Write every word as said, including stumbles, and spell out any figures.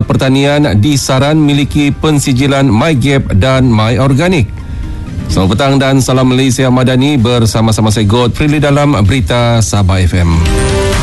Pertanian di Saran miliki pensijilan MyGap dan MyOrganic. Selamat petang dan salam Malaysia Madani, bersama-sama saya Godfrey dalam Berita Sabah F M.